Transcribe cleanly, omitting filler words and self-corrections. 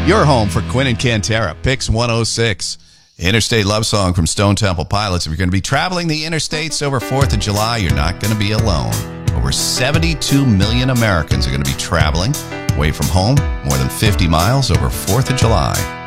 Your home for Quinn and Cantera, Pix 106. Interstate Love Song from Stone Temple Pilots. If you're going to be traveling the interstates over 4th of July, you're not going to be alone. Over 72 million Americans are going to be traveling away from home more than 50 miles over 4th of July.